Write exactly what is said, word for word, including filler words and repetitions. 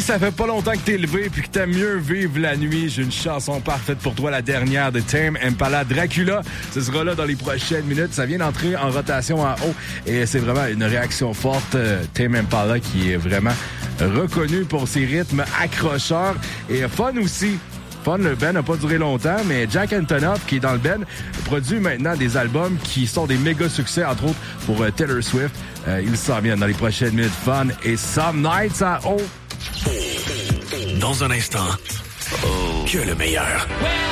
ça fait pas longtemps que t'es levé puis que t'aimes mieux vivre la nuit, j'ai une chanson parfaite pour toi, la dernière de Tame Impala, Dracula. Ce sera là dans les prochaines minutes. Ça vient d'entrer en rotation en haut et c'est vraiment une réaction forte. Tame Impala qui est vraiment reconnu pour ses rythmes accrocheurs et fun aussi. Fun, le band n'a pas duré longtemps, mais Jack Antonoff, qui est dans le band, produit maintenant des albums qui sont des méga succès, entre autres pour euh, Taylor Swift. Euh, il s'en vient dans les prochaines minutes. Fun et Some Nights à haut. Dans un instant, oh, que le meilleur.